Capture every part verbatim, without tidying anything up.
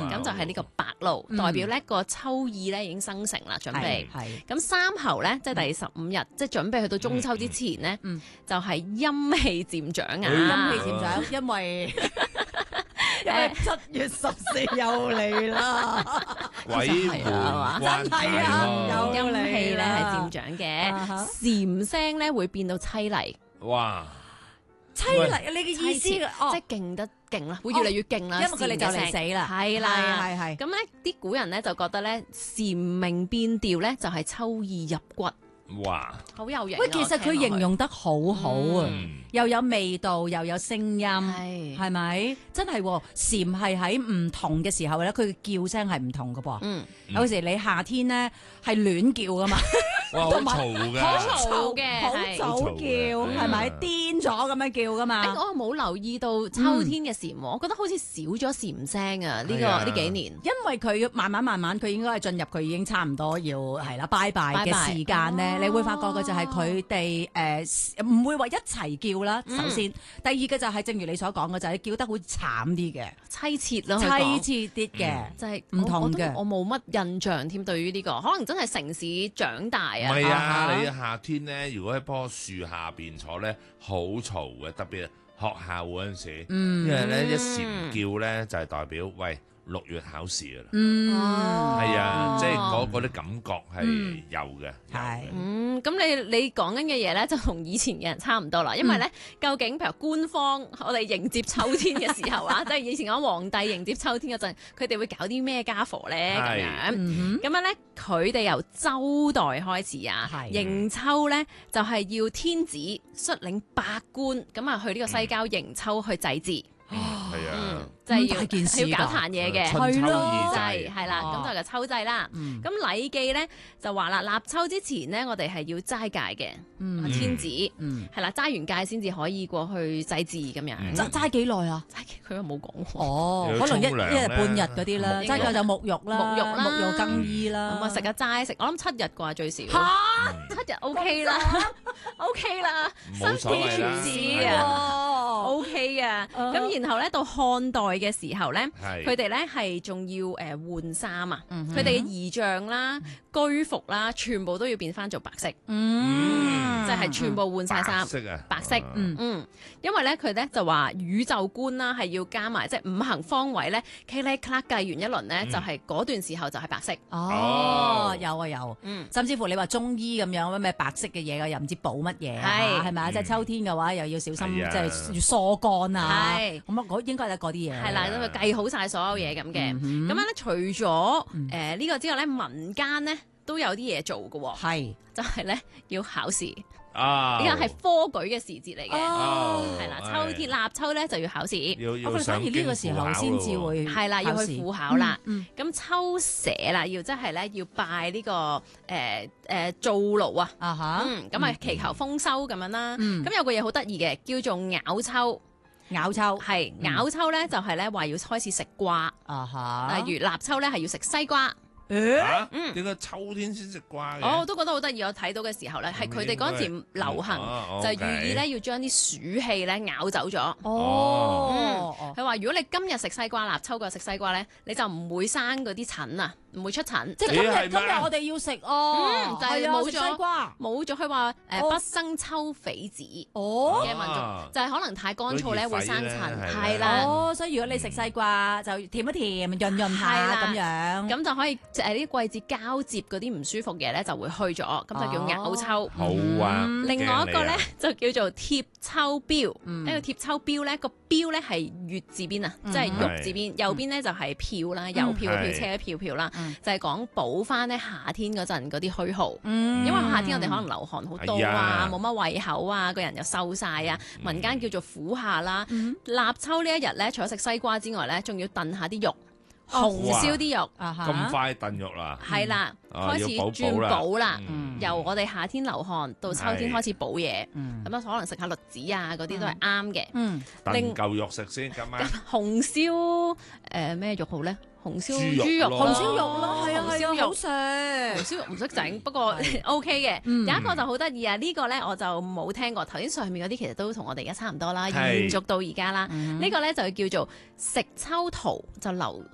咁就係呢個白露，代表呢個秋意咧已經生成啦，準備。咁三候咧，即係第十五日，即係準備去到中秋之前咧，就係陰氣漸長啊！ 陰氣漸長，因為因為七月十四又嚟啦， 鬼門關係咯， 陰氣咧係漸長嘅，蟬聲咧會變到淒厲。 哇！ 淒厲，你嘅意思即係勁得勁啦，會越嚟越勁啦， 因為佢哋就嚟死啦。 係啦， 係係。 咁咧，啲古人咧就覺得咧，蟬鳴變調咧就係秋意入骨。 哇！ 好有型。 喂，其實佢形容得好好啊，又有味道，又有聲音， 係係咪？真係喎，蟬係喺唔同嘅時候咧，佢嘅叫聲係唔同嘅噃。 嗯， 有時你夏天咧係亂叫噶嘛。 哇，好嘈㗎， 好嘈嘅， 好早叫，係咪癲咗咁樣叫噶嘛？ 我冇留意到秋天嘅蟬，我覺得好似少咗蟬聲啊！呢個呢幾年， 因為佢慢慢慢慢，佢應該係進入佢已經差唔多要係啦拜拜嘅時間咧，你會發覺嘅就係佢哋誒唔會話一齊叫啦。首先，第二個就係正如你所講嘅，就係叫得好慘啲嘅， 凄切咯， 凄切啲嘅， 就係唔同嘅。 我冇乜印象添，對於呢個可能真係城市長大。 唔係啊！你夏天咧，如果喺棵樹下邊坐咧，好嘈嘅，特別學校嗰陣時，因為咧一蟬叫咧就係代表喂六月考試噶啦，係啊，即係嗰嗰啲感覺係有嘅，係。 嗯，咁你你講緊嘅嘢咧，就同以前嘅人差唔多啦。因為咧，究竟譬如官方我哋迎接秋天嘅時候啊，即係以前講皇帝迎接秋天嗰陣，佢哋會搞啲咩家伙咧？咁樣咁樣咧，佢哋由周代開始啊，迎秋咧就係要天子率領百官咁啊去呢個西郊迎秋去祭祀。 係啊， 即係要件事要搞壇嘢嘅， 係咯，係係啦，咁就係秋祭啦。咁禮記咧就話啦，立秋之前咧，我哋係要齋戒嘅，天子係啦，齋完戒先至可以過去祭祀咁樣。 齋齋幾耐啊？ 齋佢又冇講。 哦，可能一一日半日嗰啲啦，齋戒就沐浴啦， 沐浴啦， 沐浴更衣啦。 咁啊食個齋食，我諗七日啩最少。 嚇， 七日 OK 啦，OK 啦， 冇所謂啦。 子啊，OK 啊。咁然後咧到漢代嘅時候咧，佢哋咧係仲要誒換衫啊，佢哋嘅儀仗啦、居服啦，全部都要變翻做白色，嗯，就係全部換晒衫，白色啊，白色，嗯嗯，因為咧佢咧就話宇宙觀啦係要加埋即係五行方位咧，K L C 計完一輪咧就係嗰段時候就係白色。 哦，有啊有，嗯，甚至乎你話中醫咁樣咩白色嘅嘢又唔知補乜嘢，係係咪啊？即係秋天嘅話又要小心，即係要疏肝啊，係咁啊，嗰應該係嗰啲嘢。係啦，咁啊計好晒所有嘢咁嘅。咁樣咧，除咗誒呢個之後咧，民間咧都有啲嘢做嘅喎。係，就係咧要考試。啊！呢個係科舉嘅時節嚟嘅。哦，係啦，秋天立秋咧就要考試。 要要反而呢個時候先至會係啦，要去赴考啦。咁秋社啦，要即係咧要拜呢個誒誒灶爐啊。啊哈。嗯，咁啊祈求豐收咁樣啦。咁有個嘢好得意嘅，叫做咬秋。咬秋係咬秋咧，就係咧話要開始食瓜啊哈，例如立秋咧係要食西瓜。 誒，嗯，點解秋天先食瓜嘅？ 我都覺得好得意，我睇到嘅時候咧，係佢哋嗰陣時流行，就寓意咧要將啲暑氣咧咬走咗。哦，佢話如果你今日食西瓜，立秋嗰日食西瓜咧，你就唔會生嗰啲疹啊，唔會出疹。 即係今日今日我哋要食哦， 就係冇咗西瓜， 冇咗。佢話誒不生秋痱子哦嘅民族，就係可能太乾燥咧會生疹，係啦。哦，所以如果你食西瓜就甜一甜，潤潤下咁樣，咁就可以。誒呢啲季節交接嗰啲唔舒服嘢咧就會去咗，咁就叫咬秋。 好啊！ 另外一個咧就叫做貼秋膘。呢個貼秋膘咧個膘咧係月字邊啊，即係玉字邊，右邊咧就係票啦，郵票嘅票，車嘅票票啦，就係講補翻咧夏天嗰陣嗰啲虛耗。因為夏天我哋可能流汗好多啊，冇乜胃口啊，個人又瘦晒啊，民間叫做苦夏啦。立秋呢一日咧，除咗食西瓜之外咧，仲要燉下啲肉。紅燒啲肉啊， 咁快燉肉啦， 係啦，開始轉補啦。由我哋夏天流汗到秋天開始補嘢，咁啊可能食下栗子啊嗰啲都係啱嘅。嗯， 燉嚿肉食先咁啊。 紅燒誒咩肉好咧？紅燒豬肉， 紅燒肉咯，係啊， 紅燒肉好食。 紅燒肉唔識整，不過 OK 嘅。有一個就好得意啊，呢個咧我就冇聽過。頭先上面嗰啲其實都同我哋而家差唔多啦，延續到而家啦。呢個咧就叫做食秋桃就留桃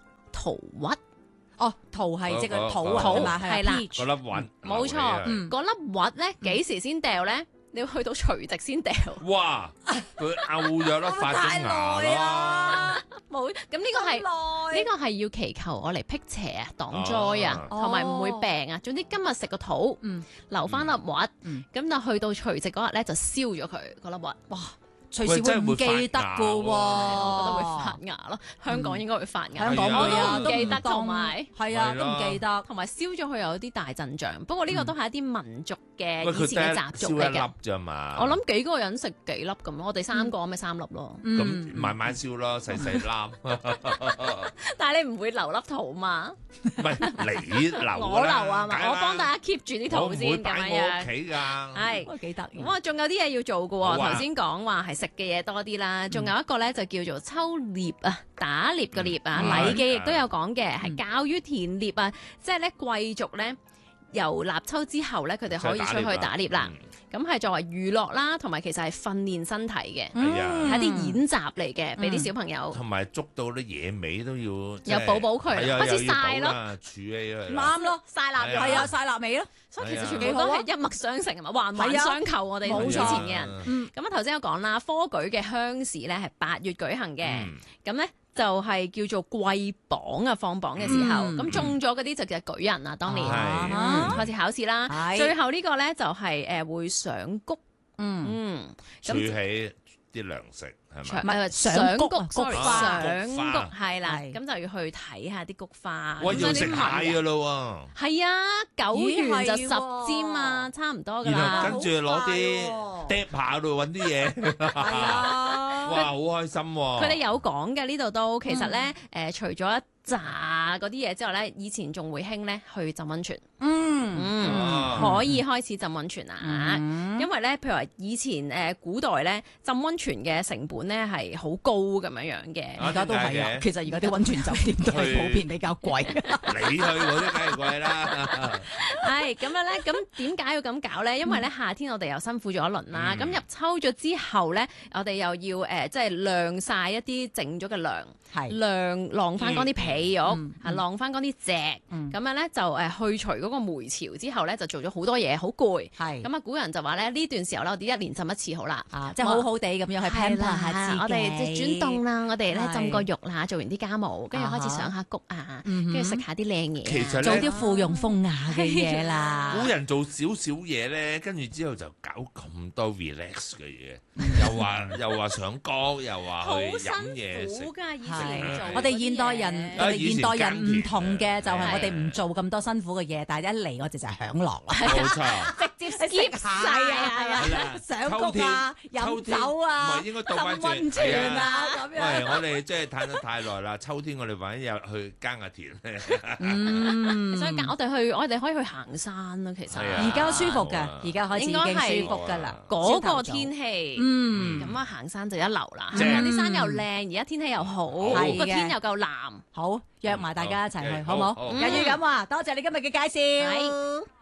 桃核。 哦，桃係即係桃桃嘛， 係啦， 嗰粒核， 冇錯。嗰粒核咧幾時先掉咧？你要去到除夕先掉。 哇！佢漚咗粒發咗芽啦。 冇，咁呢個係呢個係要祈求我嚟辟邪啊、擋災啊，同埋唔會病啊。總之今日食個桃，留翻粒核，咁就去到除夕嗰日咧就燒咗佢嗰粒核。哇！ 隨時會唔記得㗎喎， 我覺得會發芽咯。香港應該會發芽， 香港會啊， 都唔記得，同埋係啊，都唔記得， 同埋燒咗佢有啲大陣仗。不過呢個都係一啲民族嘅以前嘅習俗嚟嘅。 啫嘛， 我諗幾個人食幾粒咁，我哋三個咪三粒咯。 咁慢慢燒咯，細細粒。 但係你唔會留粒桃嘛？ 唔係你留， 我留啊嘛，我幫大家 keep 住啲桃先咁樣。 我唔會擺我屋企㗎。 係幾得意。 咁啊，仲有啲嘢要做嘅喎。頭先講話係食嘅嘢多啲啦，仲有一個咧就叫做抽獵啊，打獵嘅獵啊，禮記亦都有講嘅，係教於田獵啊，即係咧貴族咧由立秋之後咧，佢哋可以出去打獵啦。咁係作為娛樂啦，同埋其實係訓練身體嘅，係一啲演習嚟嘅，俾啲小朋友。同埋捉到啲野味都要有補補佢，開始曬咯， 儲起佢。 啱咯， 曬臘肉， 係啊，曬臘味咯。 所以其實全部都係一脈相承啊嘛，環環相扣。我哋以前嘅人，咁啊頭先有講啦，科舉嘅鄉試咧係八月舉行嘅，咁咧。就係叫做貴榜啊，放榜嘅時候，咁中咗嗰啲就叫舉人啊，當年開始考試啦。最後呢個咧就係誒會上谷，嗯， 儲起啲糧食係咪？唔係上谷， 菊花，上谷係啦，咁就要去睇下啲菊花。 喂，要食蟹㗎咯喎！ 係啊，九元就十尖啊，差唔多㗎啦。 跟住攞啲碟下度揾啲嘢。係啊！哇，好開心喎！ 佢哋有講嘅呢度都，其實咧誒，除咗一炸嗰啲嘢之後咧，以前仲會興咧去浸溫泉。嗯嗯，可以開始浸溫泉啊！因為咧，譬如話以前誒古代咧浸溫泉嘅成本咧係好高咁樣樣嘅。 而家都係啊，其實而家啲溫泉酒店都係普遍比較貴。 你去嗰啲梗係貴啦。 係咁樣咧，咁點解要咁搞咧？因為咧夏天我哋又辛苦咗一輪啦，咁入秋咗之後咧，我哋又要誒即係晾曬一啲整咗嘅糧，晾晾翻乾啲皮肉，係晾翻乾啲席，咁樣咧就誒去除嗰個霉潮之後咧，就做咗好多嘢，好攰。係咁啊，古人就話咧呢段時候咧，我哋一年浸一次好啦， 即係好好地咁樣去 pamper 下自己。 我哋即係轉凍啦，我哋咧浸個浴啦，做完啲家務，跟住開始上下谷啊，跟住食下啲靚嘢， 其實做啲附庸風雅嘅嘢啦。 古人做少少嘢咧，跟住之後就搞咁多 relax 嘅嘢，又話又話上歌，又話去飲嘢食。 我哋現代人，我哋現代人唔同嘅就係我哋唔做咁多辛苦嘅嘢，但係一嚟我哋就係享樂啦。 冇錯， 直接 skip 晒啊，係啊， 上谷啊，飲酒啊，浸溫泉啊咁樣。 喂，我哋即係嘆得太耐啦，秋天我哋揾日去耕下田咧。 嗯，所以我哋去，我哋可以去行山咯。其實而家舒服㗎，而家開始已經舒服㗎啦。 嗰個天氣，嗯，咁啊行山就一流啦。有啲山又靚，而家天氣又好，個天又夠藍。 好，約埋大家一齊去，好唔好？一於咁話，多謝你今日嘅介紹。